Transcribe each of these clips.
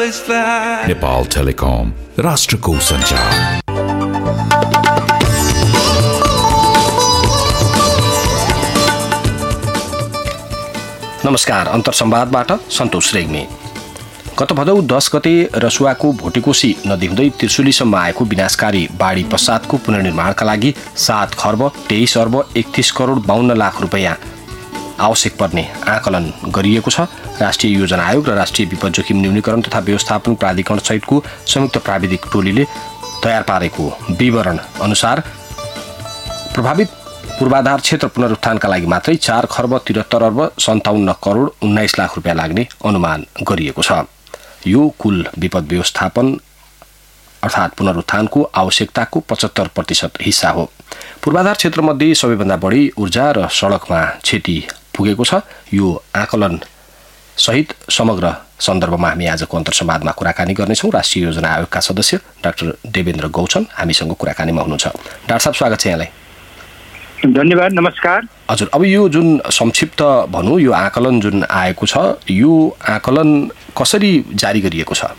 always fly. Nepal Telecom, राष्ट्रको सञ्चार। नमस्कार, अन्तरसंवादबाट सन्तोष रेग्मी। गत भदौ 10 गते रसुवाको भोटेकोशी नदी हुँदै त्रिशुलीसम्म आएको विनाशकारी बाढी पश्चातको पुनर्निर्माणका लागि 7 खर्ब 23 अर्ब 31 करोड 52 लाख रुपैयाँ आवश्यक पर्ने आकलन गरिएको छ। राष्ट्रिय योजना आयोग र राष्ट्रिय विपद जोखिम न्यूनीकरण तथा व्यवस्थापन प्राधिकरण सहितको संयुक्त प्राविधिक टोलीले तयार पारेको विवरण अनुसार प्रभावित पूर्वाधार क्षेत्र पुनरुत्थानका लागि मात्रै 4 खर्ब 73 अर्ब 57 करोड 19 लाख रुपियाँ लाग्ने अनुमान गरिएको छ। यो कुल विपद व्यवस्थापन अर्थात् पुनरुत्थानको आवश्यकताको 75% हिस्सा हो। पूर्वाधार क्षेत्रमध्ये सबैभन्दा बढी ऊर्जा र सडकमा क्षति पुगेको छ। यो आकलन सहित समग्र सन्दर्भमा हामी आजको अन्तरसंवादमा कुराकानी गर्नेछौँ। राष्ट्रिय योजना आयोगका सदस्य डाक्टर देवेन्द्र गौचन हामीसँग कुराकानीमा हुनुहुन्छ। डाक्टर साहब, स्वागत छ यहाँलाई। धन्यवाद, नमस्कार। हजुर, अब यो जुन संक्षिप्त भनौँ, यो आकलन जुन आएको छ, यो आकलन कसरी जारी गरिएको छ?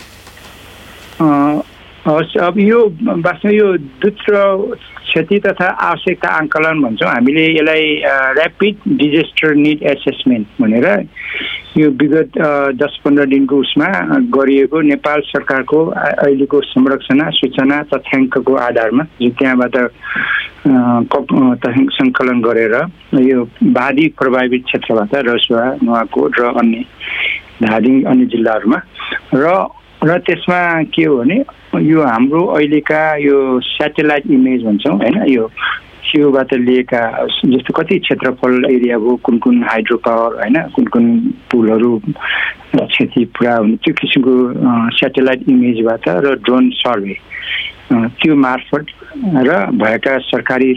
अब यो वास्तवमा यो द्रुत क्षति तथा आवश्यकता आकलन भन्छौँ हामीले यसलाई। ऱ्यापिड डिजास्टर निड एसेसमेन्ट भनेर यो विगत 10-15 दिनको उसमा गरिएको नेपाल सरकारको अहिलेको संरचना सूचना तथ्याङ्कको आधारमा जो त्यहाँबाट तथ्याङ्क सङ्कलन गरेर यो बाढी प्रभावित क्षेत्रबाट रसुवा, नुवाकोट र अन्य धादिङ अन्य जिल्लाहरूमा र त्यसमा के हो भने यो हाम्रो अहिलेका यो स्याटेलाइट इमेज भन्छौँ होइन, यो सियोबाट लिएका जस्तो कति क्षेत्रफल एरिया हो, कुन कुन हाइड्रो पावर होइन, कुन कुन पुलहरू क्षति पुरा हुने त्यो किसिमको स्याटेलाइट इमेजबाट र ड्रोन सर्वे त्यो मार्फत र भएका सरकारी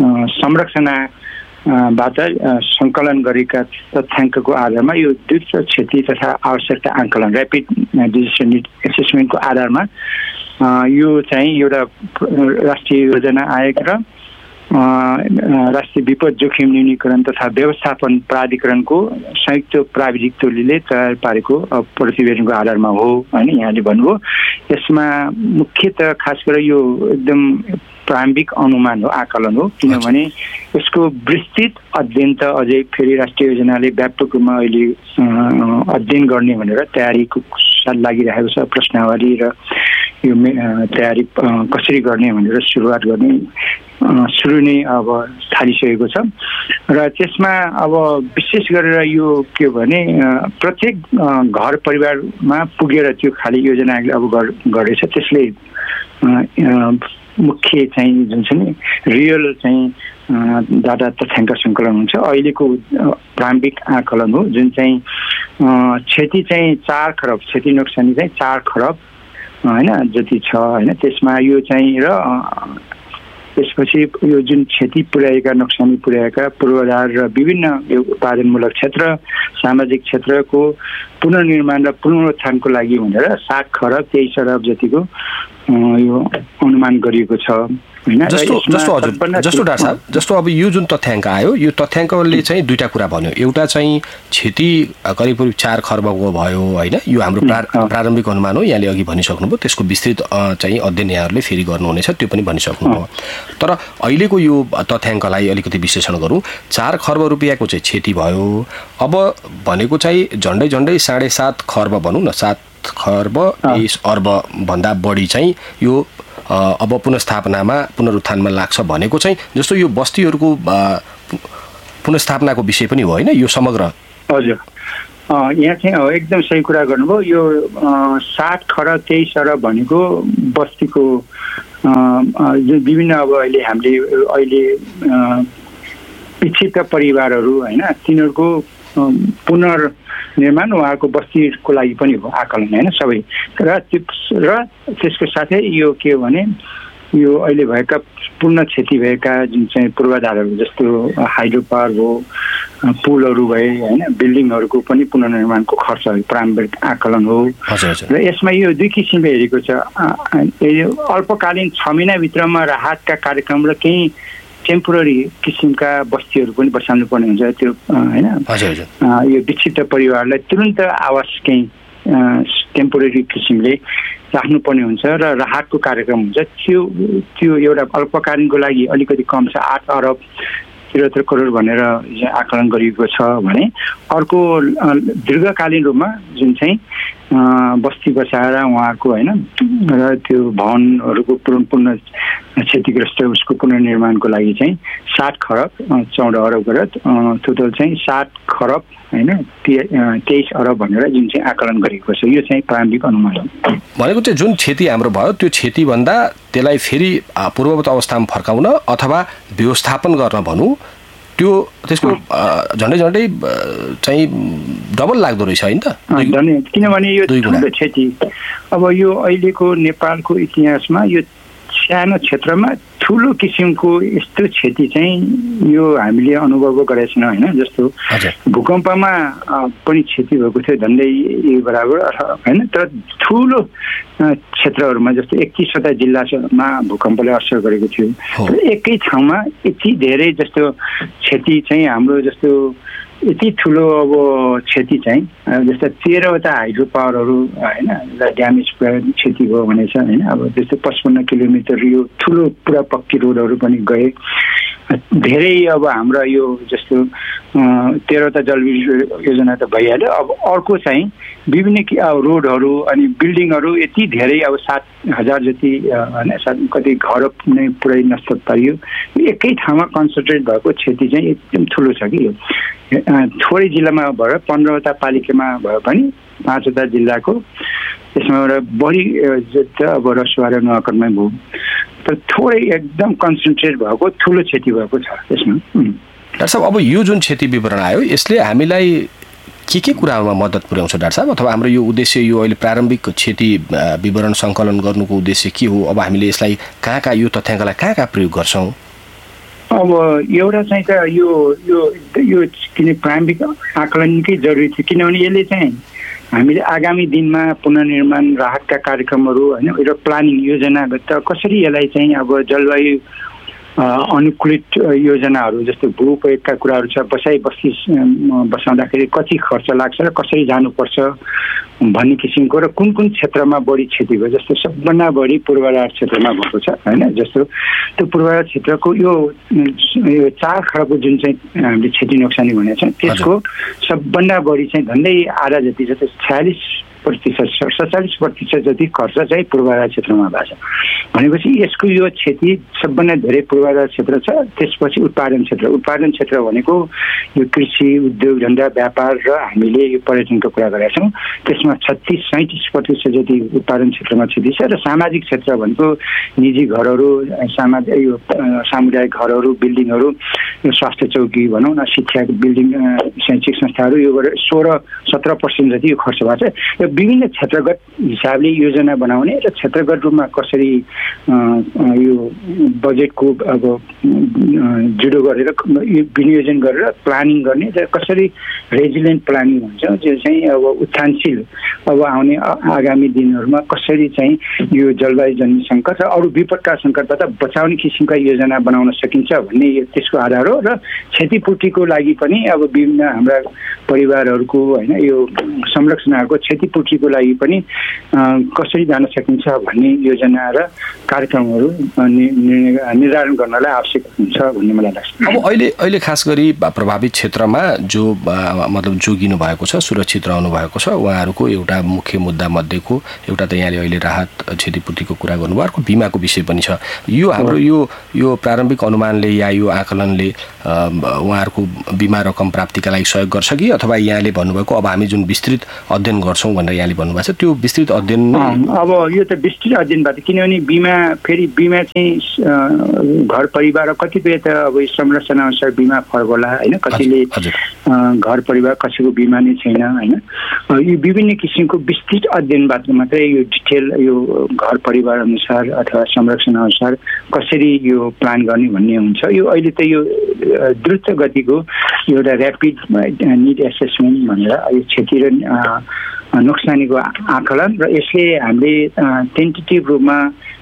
संरचनाबाट सङ्कलन गरेका तथ्याङ्कको आधारमा यो द्रुत क्षति तथा आवश्यकता आकलन ऱ्यापिड डिजास्टर निड एसेसमेन्टको आधारमा यो चाहिँ एउटा राष्ट्रिय योजना आयोग र राष्ट्रिय विपद जोखिम न्यूनीकरण तथा व्यवस्थापन प्राधिकरणको संयुक्त प्राविधिक टोलीले तयार पारेको प्रतिवेदनको आधारमा हो होइन। यहाँले भन्नुभयो यसमा मुख्यतः खास गरेर यो एकदम प्रारम्भिक अनुमान हो, आकलन हो, किनभने यसको विस्तृत अध्ययन त अझै फेरि राष्ट्रिय योजनाले व्यापक रूपमा अहिले अध्ययन गर्ने भनेर तयारीको साथ लागिरहेको छ। प्रश्नावली र यो तयारी कसरी गर्ने भनेर सुरुवात गर्ने सुरु नै अब थालिसकेको छ र त्यसमा अब विशेष गरेर यो के भने प्रत्येक घर परिवारमा पुगेर त्यो खाली योजनाले अब गरेछ। त्यसले मुख्य चाहिँ जुन छ नि रियल चाहिँ डाटा तथ्याङ्क सङ्कलन हुन्छ। अहिलेको प्रारम्भिक आकलन हो जुन चाहिँ क्षति चाहिँ 4 खरब क्षति नोक्सानी चाहिँ 4 खरब होइन जति छ होइन। त्यसमा यो चाहिँ र त्यसपछि यो जुन क्षति पुर्याएका नोक्सानी पुर्याएका पूर्वाधार र विभिन्न यो उत्पादनमूलक क्षेत्र सामाजिक क्षेत्रको पुनर्निर्माण र पुनरुत्थानको लागि भनेर 7 खरब 23 अरब जतिको यो अनुमान गरिएको छ होइन। जस्तो डाक्टर साहब, जस्तो अब यो जुन तथ्याङ्क आयो, यो तथ्याङ्कले चाहिँ दुईटा कुरा भन्यो। एउटा चाहिँ क्षति करिब 4 खर्बको भयो होइन, यो हाम्रो प्रारम्भिक अनुमान हो, यहाँले अघि भनिसक्नुभयो। त्यसको विस्तृत चाहिँ अध्ययन यहाँहरूले फेरि गर्नुहुनेछ, त्यो पनि भनिसक्नुभयो। तर अहिलेको यो तथ्याङ्कलाई अलिकति विश्लेषण गरौँ। 4 खर्ब रुपियाँको चाहिँ क्षति भयो, अब भनेको चाहिँ झन्डै 7.5 खर्ब भनौँ न, 7 खर्ब 23 अर्ब भन्दा बढी चाहिँ यो अब पुनर्स्थापनामा पुनरुत्थानमा लाग्छ भनेको चाहिँ जस्तो यो बस्तीहरूको पुनर्स्थापनाको विषय पनि हो होइन, यो समग्र। हजुर, यहाँ चाहिँ एकदम सही कुरा गर्नुभयो। यो 7 खरब 23 अरब भनेको बस्तीको जुन विभिन्न अब अहिले पिछित परिवारहरू होइन तिनीहरूको पुनर्निर्माण उहाँहरूको बस्तीको लागि पनि हो आकलन होइन सबै। र त्यसको साथै यो के हो भने यो अहिले भएका पूर्ण क्षति भएका जुन चाहिँ पूर्वाधारहरू जस्तो हाइड्रो पावर हो, पुलहरू भए होइन, बिल्डिङहरूको पनि पुनर्निर्माणको खर्च प्रारम्भिक आकलन हो। र यसमा यो दुई किसिमले हेरेको छ। अल्पकालीन 6 महिनाभित्रमा राहतका कार्यक्रम र केही टेम्पोररी किसिमका बस्तीहरू पनि बसाल्नु पर्ने हुन्छ। त्यो होइन यो विक्षिप्त परिवारलाई तुरुन्त आवास केही टेम्पोरेरी किसिमले राख्नुपर्ने हुन्छ र राहतको कार्यक्रम हुन्छ। त्यो एउटा अल्पकालीनको लागि अलिकति कम छ, 8 अरब 73 करोड भनेर आकलन गरिएको छ भने अर्को दीर्घकालीन रूपमा जुन चाहिँ बस्ती बसाएर उहाँहरूको होइन र त्यो भवनहरूको पूर्ण क्षतिग्रस्त उसको पुनर्निर्माणको लागि चाहिँ 60 खरब 14 अरब गरेर टोटल चाहिँ 60 खरब होइन 23 अरब भनेर जुन चाहिँ आकलन गरिएको छ। यो चाहिँ प्रारम्भिक अनुमान हो। भनेको चाहिँ जुन क्षति हाम्रो भयो त्यो क्षतिभन्दा त्यसलाई फेरि पूर्ववत अवस्थामा फर्काउन अथवा व्यवस्थापन गर्न भनौँ त्यो त्यसको झन्डै चाहिँ डबल लाग्दो रहेछ होइन त? किनभने यो ठुलो क्षति अब यो अहिलेको नेपालको इतिहासमा यो सानो क्षेत्रमा ठुलो किसिमको यस्तो क्षति चाहिँ यो हामीले अनुभव गरेका छैनौँ होइन। जस्तो भूकम्पमा पनि क्षति भएको थियो झन्डै यो बराबर होइन, तर ठुलो क्षेत्रहरूमा जस्तो 31वटा जिल्लामा भूकम्पले असर गरेको थियो। एकै ठाउँमा यति धेरै जस्तो क्षति चाहिँ हाम्रो जस्तो यति ठुलो अब क्षति चाहिँ जस्तो 13वटा हाइड्रो पावरहरू होइन ड्यामेज क्षति भयो भने छ होइन। अब जस्तो 55 किलोमिटर यो ठुलो पुरा पक्की रोडहरू पनि गए। धेरै अब हाम्रो यो जस्तो 13वटा जलविद्युत योजना त भइहाल्यो। अब अर्को चाहिँ विभिन्न रोडहरू अनि बिल्डिङहरू यति धेरै अब 7,000 जति होइन कति घर नै पुरै नष्ट पारियो। एकै ठाउँमा कन्सन्ट्रेट भएको क्षति चाहिँ एकदम ठुलो छ कि यो थोरै जिल्लामा भएर 15वटा पालिकामा भयो पनि 5वटा जिल्लाको त्यसमा एउटा बढी अब रसुवा र नुवाकोटमै भयो, तर थोरै एकदम कन्सन्ट्रेट भएको ठुलो क्षति भएको छ यसमा। डाक्टर साहब अब यो जुन क्षति विवरण आयो यसले हामीलाई के कुरामा मद्दत पुर्याउँछ डाक्टर साहब, अथवा हाम्रो यो उद्देश्य यो अहिले प्रारम्भिक क्षति विवरण सङ्कलन गर्नुको उद्देश्य के हो? अब हामीले यसलाई कहाँ यो तथ्याङ्कलाई कहाँ प्रयोग गर्छौँ? अब एउटा चाहिँ त यो किन प्रारम्भिक आकलनकै जरुरी थियो, किनभने यसले चाहिँ हामीले आगामी दिनमा पुनर्निर्माण राहतका कार्यक्रमहरू होइन र प्लानिङ योजनागत कसरी यसलाई चाहिँ अब जलवायु अनुकूलित योजनाहरू जस्तो भू उपयोगका कुराहरू छ, बसाइ बस्ती बसाउँदाखेरि कति खर्च लाग्छ र कसरी जानुपर्छ भन्ने किसिमको र कुन क्षेत्रमा बढी क्षति भयो। जस्तो सबभन्दा बढी पूर्वाधार क्षेत्रमा भएको छ होइन। जस्तो त्यो पूर्वाधार क्षेत्रको यो 4 खरबको जुन चाहिँ हामीले क्षति नोक्सानी भनेको छ त्यसको सबभन्दा बढी चाहिँ झन्डै आधा जति जस्तो 47% जति खर्च चाहिँ पूर्वाधार क्षेत्रमा भएको छ। भनेपछि यसको यो क्षति सबभन्दा धेरै पूर्वाधार क्षेत्र छ। त्यसपछि उत्पादन क्षेत्र भनेको यो कृषि उद्योग धन्दा व्यापार र हामीले यो पर्यटनको कुरा गरेका छौँ। त्यसमा 36-37% जति उत्पादन क्षेत्रमा क्षति छ। र सामाजिक क्षेत्र भनेको निजी घरहरू यो सामुदायिक घरहरू बिल्डिङहरू स्वास्थ्य चौकी भनौँ न शिक्षा बिल्डिङ शैक्षिक संस्थाहरू यो गरेर 16-17% जति यो खर्च भएको छ। यो विभिन्न क्षेत्रगत हिसाबले योजना बनाउने र क्षेत्रगत रूपमा कसरी यो बजेटको अब जुडो गरेर विनियोजन गरेर प्लानिङ गर्ने र कसरी रेजिलियन्ट प्लानिङ हुन्छ जो चाहिँ अब उत्थानशील अब आउने आगामी दिनहरूमा कसरी चाहिँ यो जलवायुजन्य सङ्कट र अरू विपदका सङ्कटबाट बचाउने किसिमका योजना बनाउन सकिन्छ भन्ने त्यसको आधार हो। र क्षतिपूर्तिको लागि पनि अब विभिन्न हाम्रा परिवारहरूको होइन यो संरक्षणहरूको क्षतिपूर्तिको लागि पनि कसरी जान सकिन्छ भन्ने योजना र कार्यक्रमहरू निर्धारण गर्नलाई आवश्यक हुन्छ भन्ने मलाई लाग्छ। अब अहिले खास गरी प्रभावित क्षेत्रमा जो मतलब जोगिनु भएको छ सुरक्षित रहनु भएको छ उहाँहरूको एउटा मुख्य मुद्दा मध्येको एउटा त यहाँले अहिले राहत क्षतिपूर्तिको कुरा गर्नुभयो, अर्को बिमाको विषय पनि छ। यो हाम्रो यो प्रारम्भिक अनुमानले या यो आकलनले उहाँहरूको बिमा रकम प्राप्तिका लागि सहयोग गर्छ कि अथवा यहाँले भन्नुभएको अब हामी जुन विस्तृत अध्ययन गर्छौँ भनेर यहाँले भन्नुभएको छ त्यो विस्तृत अध्ययन? अब यो त विस्तृत अध्ययनबाट किनभने बिमा चाहिँ घर परिवार कतिपय त अब संरचना अनुसार बिमा फरक होला होइन, कतिले घर परिवार कसैको बिमा नै छैन होइन। यो विभिन्न किसिमको विस्तृत अध्ययनबाट मात्रै यो डिटेल यो घर परिवार अनुसार अथवा संरक्षण अनुसार कसरी यो प्लान गर्ने भन्ने हुन्छ। यो अहिले त यो द्रुत गतिको एउटा ऱ्यापिड निड एसेसमेन्ट भनेर यो क्षति र नोक्सानीको आकलन र यसले हामीले टेन्टेटिभ रूपमा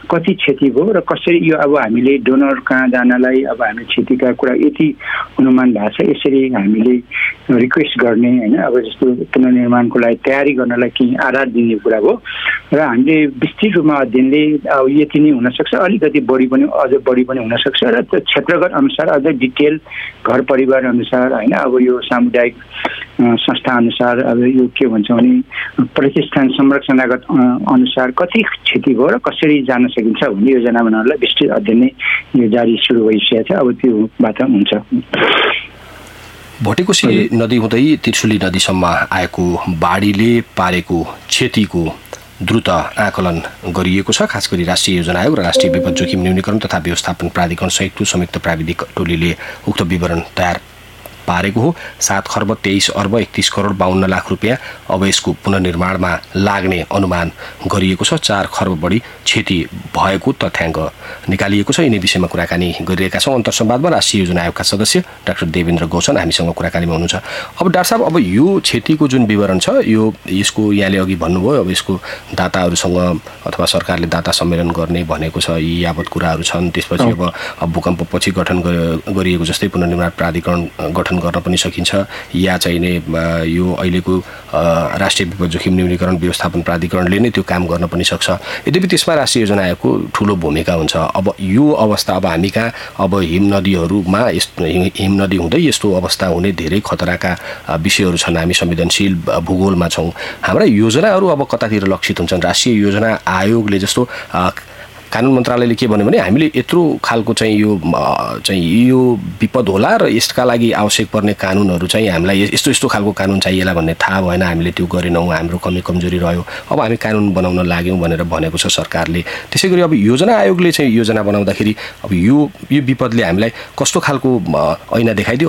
कति क्षति भयो र कसरी यो अब हामीले डोनर कहाँ जानलाई अब हामी क्षतिका कुरा यति अनुमान भएको छ, यसरी हामीले रिक्वेस्ट गर्ने होइन। अब जस्तो पुनर्निर्माणको लागि तयारी गर्नलाई केही आधार दिने कुरा हो र हामीले विस्तृत रूपमा अध्ययनले अब यति नै हुनसक्छ, अलिकति बढी पनि अझ बढी पनि हुनसक्छ र त्यो क्षेत्रगत अनुसार अझ डिटेल घर परिवार अनुसार होइन, अब यो सामुदायिक संस्था अनुसार अब यो के भन्छ भने प्रतिष्ठान संरचनागत अनुसार कति क्षति भयो र कसरी जान सकिन्छ भन्ने योजना बनाउनलाई विस्तृत अध्ययन नै यो जारी सुरु भइसकेको छ। अब त्योबाट हुन्छ। भोटेकोशी नदी हुँदै त्रिशुली नदीसम्म आएको बाढीले पारेको क्षतिको द्रुत आकलन गरिएको छ। खास गरी राष्ट्रिय योजना आयोग र राष्ट्रिय विपद जोखिम न्यूनीकरण तथा व्यवस्थापन प्राधिकरण संयुक्त प्राविधिक टोलीले उक्त विवरण तयार पारेको हो। 7 खर्ब 23 अर्ब 31 करोड 52 लाख रुपियाँ अब यसको पुनर्निर्माणमा लाग्ने अनुमान गरिएको छ। 4 खर्ब बढी क्षति भएको तथ्याङ्क निकालिएको छ। यिनै विषयमा कुराकानी गरिरहेका छौँ। अन्तर्संवादमा राष्ट्रिय योजना आयोगका सदस्य डाक्टर देवेन्द्र गौचन हामीसँग कुराकानीमा हुनुहुन्छ। अब डाक्टर साहब, अब यो क्षतिको जुन विवरण छ यसको यहाँले अघि भन्नुभयो, अब यसको दाताहरूसँग अथवा सरकारले दाता सम्मेलन गर्ने भनेको छ, यी यावत कुराहरू छन्। त्यसपछि अब भूकम्पपछि गठन गरिएको जस्तै पुनर्निर्माण प्राधिकरण गठन गर्न पनि सकिन्छ, या चाहिने यो अहिलेको राष्ट्रिय विपद जोखिम न्यूनीकरण व्यवस्थापन प्राधिकरणले नै त्यो काम गर्न पनि सक्छ। यद्यपि त्यसमा राष्ट्रिय योजना आयोगको ठुलो भूमिका हुन्छ। अब यो अवस्था अब हामी कहाँ अब हिमनदीहरूमा हिमनदी हुँदै यस्तो अवस्था हुने धेरै खतराका विषयहरू छन्। हामी संवेदनशील भूगोलमा छौँ। हाम्रा योजनाहरू अब कतातिर लक्षित हुन्छन्? राष्ट्रिय योजना आयोगले जस्तो कानुन मन्त्रालयले के भन्यो भने हामीले यत्रो खालको चाहिँ यो विपद होला र यसका लागि आवश्यक पर्ने कानुनहरू चाहिँ हामीलाई यस्तो यस्तो खालको कानुन चाहिएला भन्ने थाहा भएन, हामीले त्यो गरेनौँ, हाम्रो कमजोरी रह्यो, अब हामी कानुन बनाउन लाग्यौँ भनेर भनेको छ सरकारले। त्यसै गरी अब योजना आयोगले चाहिँ योजना बनाउँदाखेरि अब यो विपदले हामीलाई कस्तो खालको ऐना देखाइदियो?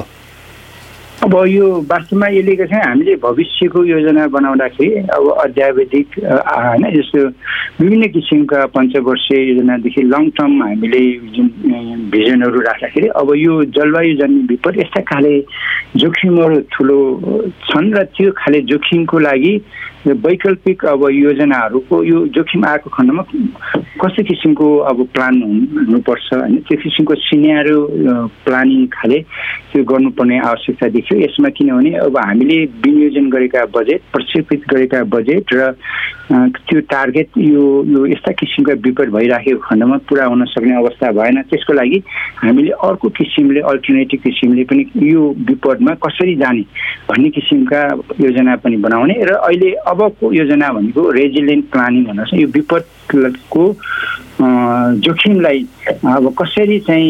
अब यो वास्तवमा यसले चाहिँ हामीले भविष्यको योजना बनाउँदाखेरि अब अध्यावधिक होइन, जस्तो विभिन्न किसिमका पञ्चवर्षीय योजनादेखि लङ टर्म हामीले जुन भिजनहरू राख्दाखेरि अब यो जलवायुजन्य विपद यस्ता खाले जोखिमहरू ठुलो छन् र त्यो खाले जोखिमको लागि वैकल्पिक अब योजनाहरूको यो जोखिम आएको खण्डमा कस्तो किसिमको अब प्लान हुनुपर्छ होइन, त्यो किसिमको सिनेरियो प्लानिङ खाले त्यो गर्नुपर्ने आवश्यकता देखियो यसमा। किनभने अब हामीले विनियोजन गरेका बजेट, प्रक्षेपित गरेका बजेट र त्यो टार्गेट यो यस्ता किसिमका विपद भइराखेको खण्डमा पुरा हुन सक्ने अवस्था भएन। त्यसको लागि हामीले अर्को किसिमले अल्टरनेटिभ किसिमले पनि यो विपदमा कसरी जाने भन्ने किसिमका योजना पनि बनाउने र अहिले अबको योजना भनेको रेजिलिएन्ट प्लानिङ भन्छ। यो विपदको जोखिमलाई अब कसरी चाहिँ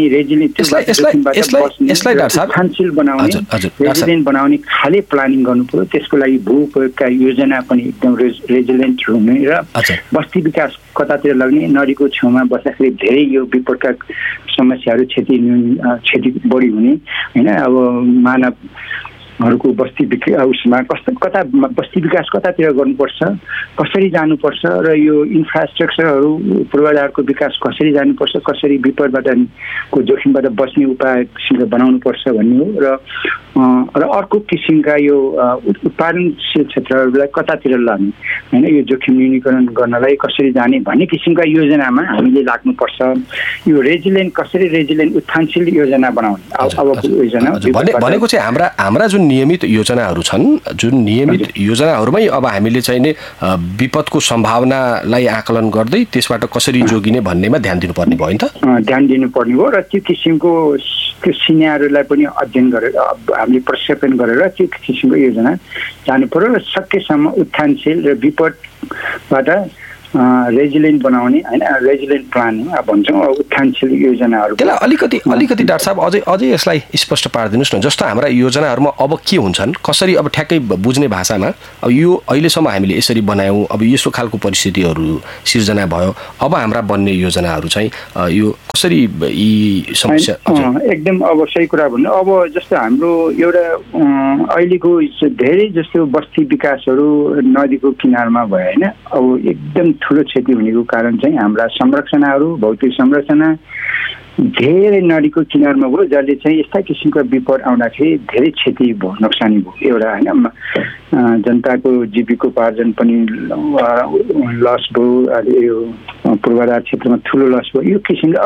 सहनशील बनाउने, रेजिलिएन्ट बनाउने खाले प्लानिङ गर्नु पर्यो। त्यसको लागि भू उपयोगका योजना पनि एकदम रेजिलिएन्ट हुने र बस्ती विकास कतातिर लाग्ने, नदीको छेउमा बस्दाखेरि धेरै यो विपदका समस्याहरू क्षति बढी हुने होइन। अब मानवहरूको बस्ती उसमा कता बस्ती विकास कतातिर गर्नुपर्छ, कसरी जानुपर्छ र यो इन्फ्रास्ट्रक्चरहरू पूर्वाधारको विकास कसरी जानुपर्छ, कसरी विपदबाट को जोखिमबाट बस्ने उपाय बनाउनुपर्छ भन्ने हो। र अर्को किसिमका यो उत्पादनशील क्षेत्रहरूलाई कतातिर लाने होइन, यो जोखिम न्यूनीकरण गर्नलाई कसरी जाने भन्ने किसिमका योजनामा हामीले लाग्नुपर्छ। यो कसरी रेजिलिएन्ट उत्थानशील योजना बनाउने अबको योजना भनेको चाहिँ हाम्रा जुन नियमित योजनाहरू छन्, जुन नियमित योजनाहरूमै अब हामीले चाहिने विपदको सम्भावनालाई आकलन गर्दै त्यसबाट कसरी जोगिने भन्नेमा ध्यान दिनुपर्ने भयो नि त? ध्यान दिनुपर्ने हो र त्यो किसिमको त्यो सिनेरियोलाई पनि अध्ययन गरेर हामीले प्रक्षेपण गरेर त्यो किसिमको योजना जानु पर्यो र सकेसम्म उत्थानशील र विपदबाट रेजिलिएन्ट बनाउने होइन, रेजिलिएन्ट प्लानिङ भन्छौँ उत्थानशील योजनाहरू। त्यसलाई अलिकति डाक्टर साहब अझै यसलाई स्पष्ट पारिदिनुहोस् न। जस्तो हाम्रा योजनाहरूमा अब के हुन्छन्, कसरी अब ठ्याक्कै बुझ्ने भाषामा अब यो अहिलेसम्म हामीले यसरी बनायौँ, अब यस्तो खालको परिस्थितिहरू सिर्जना भयो, अब हाम्रा बन्ने योजनाहरू चाहिँ यो कसरी यी समस्या? एकदम अब सही कुरा भन्नु। अब जस्तो हाम्रो एउटा अहिलेको धेरै जस्तो बस्ती विकासहरू नदीको किनारमा भयो होइन, अब एकदम ठुलो क्षति हुनेको कारण चाहिँ हाम्रा संरचनाहरू, भौतिक संरचना धेरै नदीको किनारमा भयो जसले चाहिँ यस्ता किसिमका विपद आउँदाखेरि धेरै क्षति भयो, नोक्सानी भयो। एउटा होइन जनताको जीविकोपार्जन पनि लस भयो, यो पूर्वाधार क्षेत्रमा ठुलो लस भयो। यो किसिमले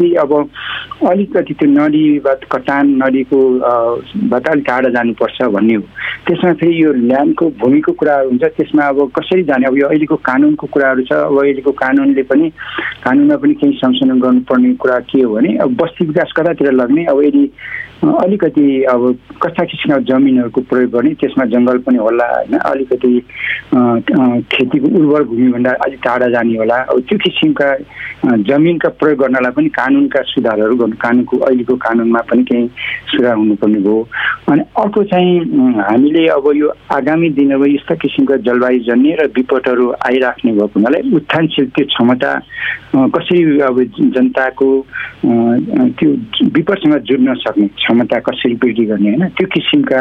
अलिकति त्यो नदीबाट कटान नदीको बाट अलिक टाढा जानुपर्छ भन्ने हो। त्यसमा फेरि यो ल्यान्डको भूमिको कुराहरू हुन्छ, त्यसमा अब कसरी जाने। अब यो अहिलेको कानुनको कुराहरू छ। अब अहिलेको कानुनमा पनि केही संशोधन गर्नुपर्ने कुरा के हो भने अब बस्ती विकास कतातिर लाग्ने, अब यदि अलिकति अब कस्ता किसिमका जमिनहरूको प्रयोग गर्ने, त्यसमा जङ्गल पनि होला होइन, अलिकति खेतीको उर्वर भूमिभन्दा अलिक टाढा जाने होला। अब त्यो किसिमका जमिनका प्रयोग गर्नलाई पनि कानुनका सुधारहरू गर्नु, अहिलेको कानुनमा पनि केही सुधार हुनुपर्ने भयो। अनि अर्को चाहिँ हामीले अब यो आगामी दिनमा यस्ता किसिमका जलवायुजन्य र विपदहरू आइराख्ने भएको हुनाले उत्थानशील त्यो क्षमता कसरी अब जनताको त्यो विपदसँग जुझ्न सक्ने क्षमता कसरी वृद्धि गर्ने होइन, त्यो किसिमका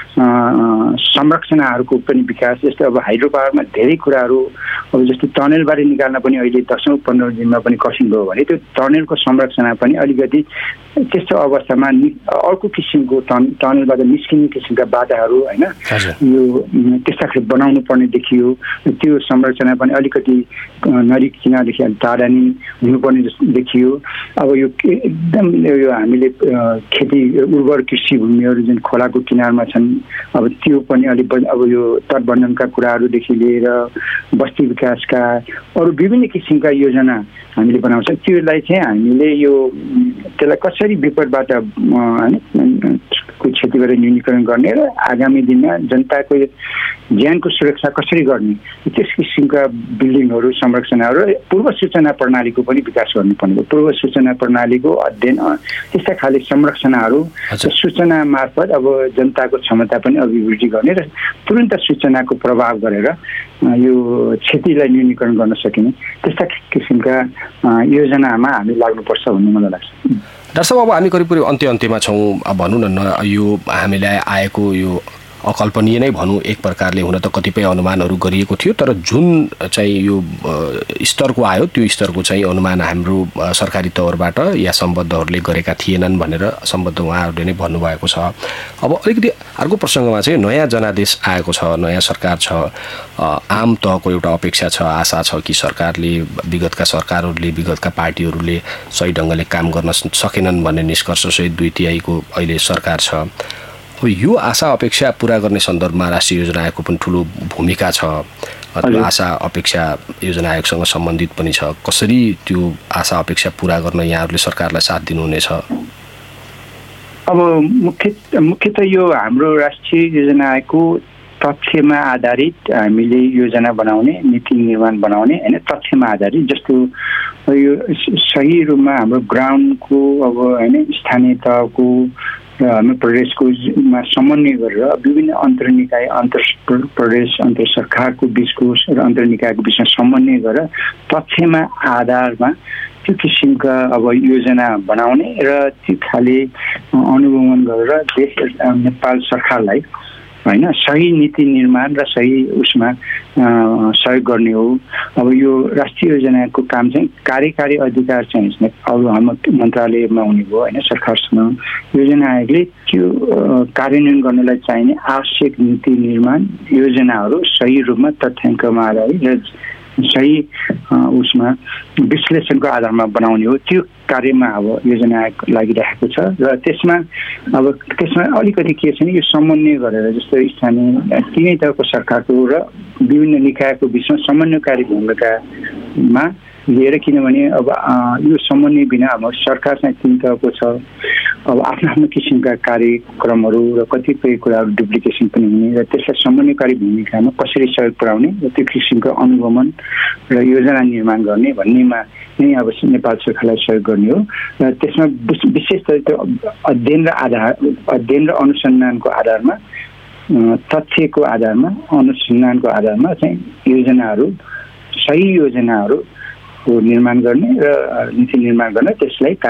संरचनाहरूको पनि विकास। जस्तै अब हाइड्रो पावरमा धेरै कुराहरू, अब जस्तो टनेलबाट निकाल्न पनि अहिले 10-15 दिनमा पनि कठिन भयो भने त्यो टनेलको संरचना पनि अलिकति त्यस्तो अवस्थामा अर्को किसिमको टनेलबाट निस्किने किसिमका बाटाहरू होइन, यो त्यस्ता बनाउनु पर्ने देखियो। त्यो संरचना पनि अलिकति नदी किनारदेखि टाढा नि हुनुपर्ने देखियो। अब यो एकदम यो हामीले खेती उर्वर कृषि भूमिहरू जुन खोलाको किनारमा छन्, अब त्यो पनि अलिक अब यो तटबन्धनका कुराहरूदेखि लिएर बस्ती विकासका अरू विभिन्न किसिमका योजना हामीले बनाउँछ। त्यसलाई चाहिँ हामीले त्यसलाई कसरी विपदबाट क्षतिबाट न्यूनीकरण गर्ने र आगामी दिनमा जनताको ज्यानको सुरक्षा कसरी गर्ने, त्यस किसिमका बिल्डिङहरू संरचनाहरू पूर्व सूचना प्रणालीको पनि विकास गर्नुपर्ने हो। पूर्व सूचना प्रणालीको अध्ययन त्यस्ता खाले संरचनाहरू सूचना मार्फत अब जनताको क्षमता पनि अभिवृद्धि गर्ने र तुरन्त सूचनाको प्रभाव गरेर यो क्षतिलाई न्यूनीकरण गर्न सकिने त्यस्ता किसिमका योजनामा हामी लाग्नुपर्छ भन्ने मलाई लाग्छ। डाक्टर साहब, अब हामी करिब अन्त्यमा छौँ। भनौँ न, यो हामीलाई आएको यो अकल्पनीय नै भनौँ एक प्रकारले, हुन त कतिपय अनुमानहरू गरिएको थियो, तर जुन चाहिँ यो स्तरको आयो त्यो स्तरको चाहिँ अनुमान हाम्रो सरकारी तौरबाट या सम्बद्धहरूले गरेका थिएनन् भनेर सम्बद्ध उहाँहरूले नै भन्नुभएको छ। अब अलिकति अर्को प्रसङ्गमा चाहिँ नयाँ जनादेश आएको छ, नयाँ सरकार छ, आम तहको एउटा अपेक्षा छ, आशा छ कि सरकारले विगतका सरकारहरूले विगतका पार्टीहरूले सही ढङ्गले काम गर्न सकेनन् भन्ने निष्कर्षसहित 2/3 अहिले सरकार छ। यो आशा अपेक्षा पूरा गर्ने सन्दर्भमा राष्ट्रिय योजना आयोगको पनि ठुलो भूमिका छ। त्यो आशा अपेक्षा योजना आयोगसँग सम्बन्धित पनि छ। कसरी त्यो आशा अपेक्षा पूरा गर्न यहाँहरूले सरकारलाई साथ दिनुहुनेछ? अब मुख्यतः यो हाम्रो राष्ट्रिय योजना आयोगको तथ्यमा आधारित हामीले योजना बनाउने, नीति निर्माण बनाउने होइन, तथ्यमा आधारित। जस्तो यो सही रूपमा हाम्रो ग्राउन्डको अब होइन स्थानीय तहको र हाम्रो प्रदेशको समन्वय गरेर विभिन्न अन्तर्निकाय प्रदेश अन्तर सरकारको बिचको र अन्तर्निकायको बिचमा समन्वय गरेर तथ्यमा आधारमा त्यो किसिमका अब योजना बनाउने र त्यो खाले अनुगमन गरेर नेपाल सरकारलाई होइन सही नीति निर्माण र सही उसमा सहयोग गर्ने हो। अब यो राष्ट्रिय योजनाको काम चाहिँ कार्यकारी अधिकार चाहिँ अब हाम्रो मन्त्रालयमा हुने भयो होइन, सरकारसँग। योजना आयोगले त्यो कार्यान्वयन गर्नलाई चाहिने आवश्यक नीति निर्माण योजनाहरू सही रूपमा तथ्याङ्कमा आधारित र सही उसमा विश्लेषणको आधारमा बनाउने हो। त्यो कार्यमा अब योजना लागिरहेको छ र त्यसमा अलिकति के छ भने यो समन्वय गरेर, जस्तो स्थानीय तिनै तहको सरकारको र विभिन्न निकायको बिचमा समन्वयकारी भूमिकामा लिएर, किनभने अब यो समन्वय बिना अब सरकार चाहिँ तिन तहको छ, अब आफ्नो आफ्नो किसिमका कार्यक्रमहरू र कतिपय कुराहरू डुप्लिकेसन पनि हुने र त्यसलाई समन्वयकारी भूमिकामा कसरी सहयोग पुर्याउने र त्यो किसिमको अनुगमन र योजना निर्माण गर्ने भन्नेमा नै अब नेपाल सरकारलाई सहयोग गर्ने हो। र त्यसमा विशेष गरी त्यो अध्ययन र अनुसन्धानको आधारमा, तथ्यको आधारमा, अनुसन्धानको आधारमा चाहिँ योजनाहरू, सही योजनाहरू निर्माण गर्ने र नीति निर्माण गर्ने, त्यसलाई